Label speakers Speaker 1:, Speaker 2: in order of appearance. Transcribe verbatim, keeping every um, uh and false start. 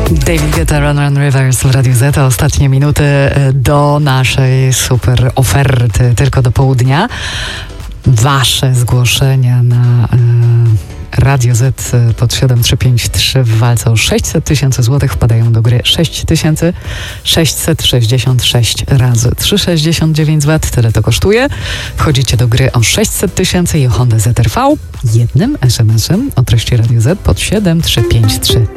Speaker 1: David Guetta, Run Run Rivers w Radiu Z. Ostatnie minuty do naszej super oferty, tylko do południa. Wasze zgłoszenia na y, Radio Z pod siedem trzy pięć trzy w walce o sześćset tysięcy złotych wpadają do gry sześć tysięcy sześćset sześćdziesiąt sześć razy trzy sześćdziesiąt dziewięć złotych. Tyle to kosztuje. Wchodzicie do gry o sześćset tysięcy i o Hondę Z R V jednym es em esem o treści Radio Z pod siedem trzy pięć trzy.